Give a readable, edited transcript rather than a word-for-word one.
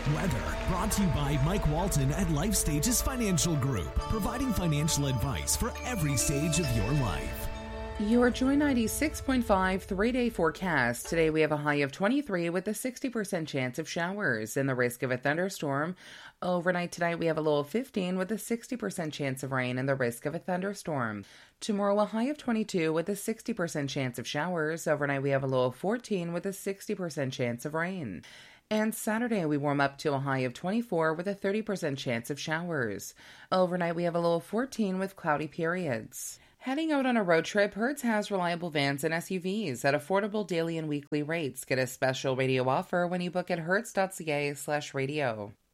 Weather, brought to you by Mike Walton at Life Stages Financial Group, providing financial advice for every stage of your life. Your Joy 96.5 3-day forecast. Today we have a high of 23 with a 60% chance of showers and the risk of a thunderstorm. Overnight tonight we have a low of 15 with a 60% chance of rain and the risk of a thunderstorm. Tomorrow a high of 22 with a 60% chance of showers. Overnight we have a low of 14 with a 60% chance of rain. And Saturday, we warm up to a high of 24 with a 30% chance of showers. Overnight, we have a low of 14 with cloudy periods. Heading out on a road trip, Hertz has reliable vans and SUVs at affordable daily and weekly rates. Get a special radio offer when you book at hertz.ca/radio.